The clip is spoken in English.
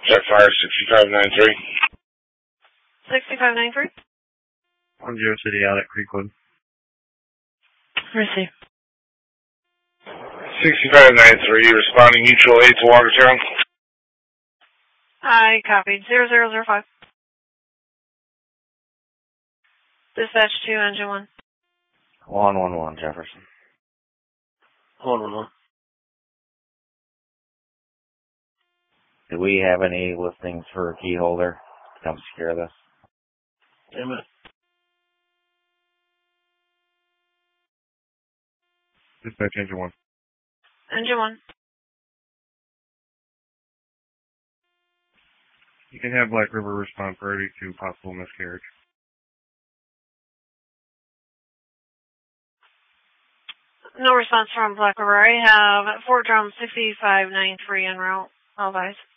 Jetfire 6593. 6593. 10 City out at Creekwood. Receive. 6593, responding mutual aid to Watertown. I copied. 0005. Dispatch 2, engine 1. 111, Jefferson. 111. Do we have any listings for a key holder to come secure this? Damn it. Dispatch engine 1. Engine 1. You can have Black River respond priority to possible miscarriage. No response from Black River. I have Fort Drum 6593 en route. All advised.